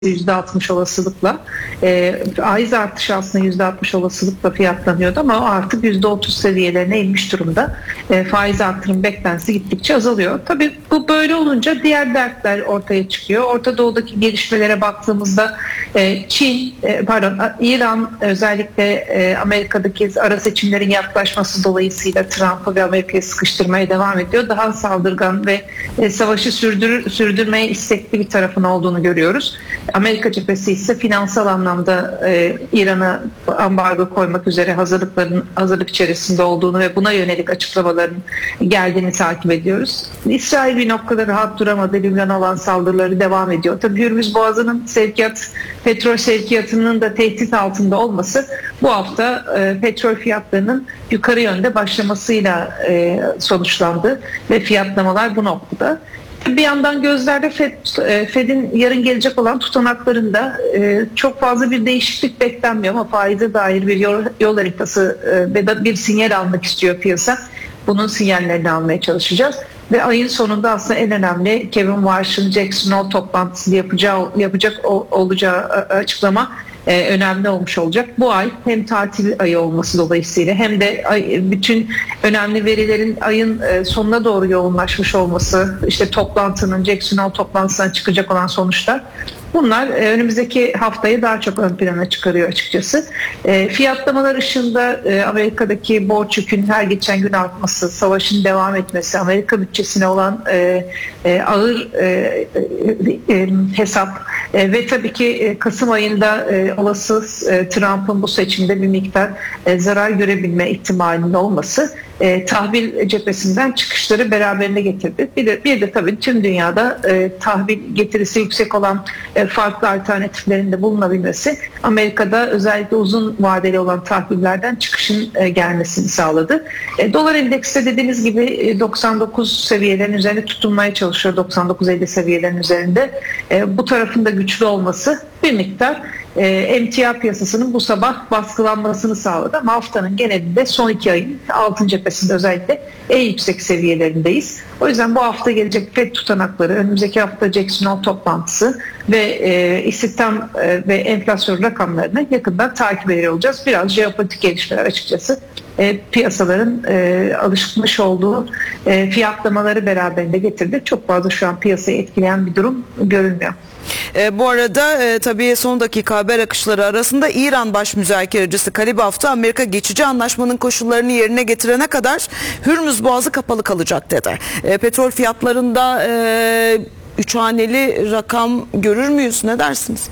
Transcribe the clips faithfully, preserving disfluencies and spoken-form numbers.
yüzde altmış olasılıkla e, faiz artışı aslında yüzde altmış olasılıkla fiyatlanıyordu ama o artık yüzde otuz seviyelerine inmiş durumda. E, faiz artırım beklentisi gittikçe azalıyor. Tabii bu böyle olunca diğer dertler ortaya çıkıyor. Orta Doğu'daki gelişmelere baktığımızda e, Çin, e, pardon İran özellikle e, Amerika'daki ara seçimlerin yaklaşması dolayısıyla Trump'ı ve Amerika'yı sıkıştırmaya devam ediyor. Daha saldırgan ve e, savaşı sürdür, sürdürmeye istekli bir tarafın olduğunu görüyoruz. Amerika cephesi ise finansal anlamda e, İran'a ambargo koymak üzere hazırlıkların hazırlık içerisinde olduğunu ve buna yönelik açıklamaların geldiğini takip ediyoruz. İsrail bir noktada rahat duramadı. Lübnan'a olan saldırıları devam ediyor. Tabii Hürmüz Boğazı'nın sevkiyat, petrol sevkiyatının da tehdit altında olması bu hafta e, petrol fiyatlarının yukarı yönde başlamasıyla e, sonuçlandı ve fiyatlamalar bu noktada. Bir yandan gözlerde Fed, Fed'in yarın gelecek olan tutanaklarında e, çok fazla bir değişiklik beklenmiyor ama faize dair bir yol, yol haritası e, ve bir sinyal almak istiyor piyasa. Bunun sinyallerini almaya çalışacağız. Ve ayın sonunda aslında en önemli Kevin Warsh'ın Jackson Hole toplantısı yapacağı, yapacak olacağı açıklama e, önemli olmuş olacak. Bu ay hem tatil ayı olması dolayısıyla hem de ay, bütün önemli verilerin ayın e, sonuna doğru yoğunlaşmış olması, işte toplantının Jackson Hole toplantısından çıkacak olan sonuçlar. Bunlar e, önümüzdeki haftayı daha çok ön plana çıkarıyor açıkçası. E, fiyatlamalar ışığında e, Amerika'daki borç yükünün her geçen gün artması, savaşın devam etmesi, Amerika bütçesine olan e, e, ağır e, e, e, hesap e, ve tabii ki e, Kasım ayında e, olası e, Trump'ın bu seçimde bir miktar e, zarar görebilme ihtimalinin olması e, tahvil cephesinden çıkışları beraberine getirdi. Bir de, bir de tabii tüm dünyada e, tahvil getirisi yüksek olan e, farklı alternatiflerin de bulunabilmesi Amerika'da özellikle uzun vadeli olan tahvillerden çıkışın e, gelmesini sağladı. E, dolar endeksi dediğiniz gibi e, doksan dokuz seviyelerin üzerinde tutunmaya çalışıyor. doksan dokuz elli seviyelerin üzerinde. E, bu tarafın da güçlü olması bir miktar e, emtia piyasasının bu sabah baskılanmasını sağladı. Ama haftanın genelinde son iki ayın altın cephesinde özellikle en yüksek seviyelerindeyiz. O yüzden bu hafta gelecek Fed tutanakları, önümüzdeki hafta Jackson Hole toplantısı ve e, istihdam e, ve enflasyon rakamlarını yakından takip ediyor olacağız. Biraz jeopolitik gelişmeler açıkçası e, piyasaların e, alışmış olduğu e, fiyatlamaları beraberinde getirdi. Çok fazla şu an piyasayı etkileyen bir durum görünmüyor. E, bu arada e, tabii son dakika haber akışları arasında İran baş müzakerecisi Kalibaf da Amerika geçici anlaşmanın koşullarını yerine getirene kadar Hürmüz Boğazı kapalı kalacak dedi. E, petrol fiyatlarında e, üç haneli rakam görür müyüz? Ne dersiniz?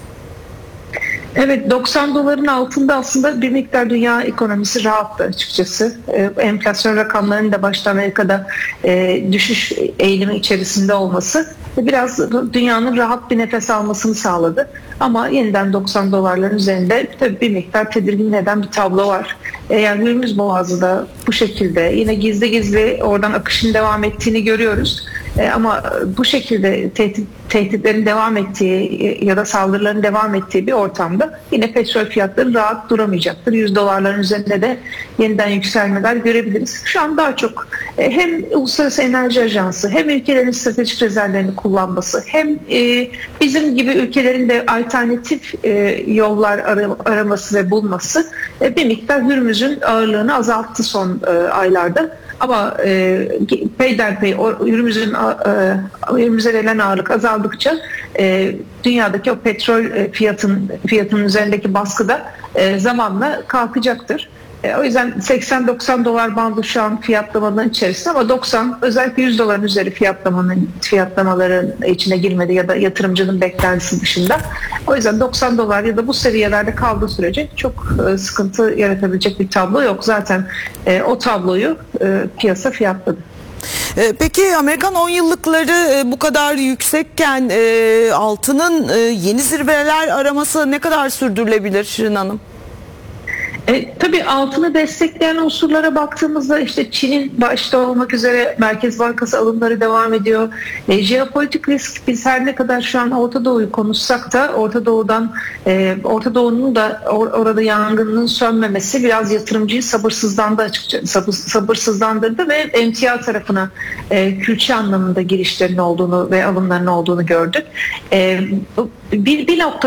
Evet, doksan doların altında aslında bir miktar dünya ekonomisi rahattı açıkçası. Ee, enflasyon rakamlarının da başta Amerika'da e, düşüş eğilimi içerisinde olması biraz dünyanın rahat bir nefes almasını sağladı. Ama yeniden doksan dolarların üzerinde tabii bir miktar tedirgin eden bir tablo var. Eğer Hürmüz Boğazı da bu şekilde yine gizli gizli oradan akışın devam ettiğini görüyoruz. E, ama bu şekilde tehdit, tehditlerin devam ettiği ya da saldırıların devam ettiği bir ortamda yine petrol fiyatları rahat duramayacaktır. yüz dolarların üzerinde de yeniden yükselmeler görebiliriz. Şu an daha çok e, hem Uluslararası Enerji Ajansı hem ülkelerin stratejik rezervlerini kullanması hem e, bizim gibi ülkelerin de alternatif e, yollar ar- araması ve bulması e, bir miktar Hürmüz'ün ağırlığını azalttı son e, aylarda. Ama e, peyderpey Hürmüz'ün e, Hürmüz'e verilen ağırlık azaldıkça e, dünyadaki o petrol e, fiyatın fiyatının üzerindeki baskı da e, zamanla kalkacaktır. E, o yüzden seksen doksan dolar bandı şu an fiyatlamaların içerisinde ama doksan özellikle yüz doların üzeri fiyatlamanın fiyatlamaların içine girmedi ya da yatırımcının beklentisi dışında. O yüzden doksan dolar ya da bu seviyelerde kaldığı sürece çok e, sıkıntı yaratabilecek bir tablo yok. Zaten e, o tabloyu e, piyasa fiyatladı. Peki Amerikan on yıllıkları bu kadar yüksekken altının yeni zirveler araması ne kadar sürdürülebilir Şirin Hanım? E, tabii altını destekleyen unsurlara baktığımızda işte Çin'in başta olmak üzere Merkez Bankası alımları devam ediyor. E, jeopolitik risk, biz her ne kadar şu an Orta Doğu'yu konuşsak da Orta Doğu'dan e, Orta Doğu'nun da or- orada yangının sönmemesi biraz yatırımcıyı sabırsızlandı açıkçası. Sabır, sabırsızlandırdı ve emtia tarafına e, külçe anlamında girişlerin olduğunu ve alımların olduğunu gördük. E, bir, bir nokta